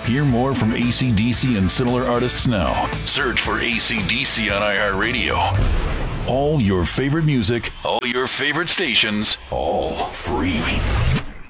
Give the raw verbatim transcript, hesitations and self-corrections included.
Hear more from A C D C and similar artists now. Search for A C D C on iHeartRadio. All your favorite music, all your favorite stations, all free.